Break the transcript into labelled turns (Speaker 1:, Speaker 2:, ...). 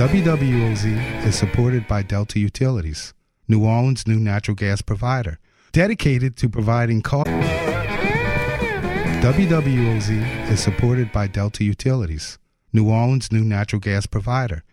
Speaker 1: WWOZ is supported by Delta Utilities, New Orleans' new natural gas provider, dedicated to providing WWOZ is supported by Delta Utilities, New Orleans' new natural gas provider,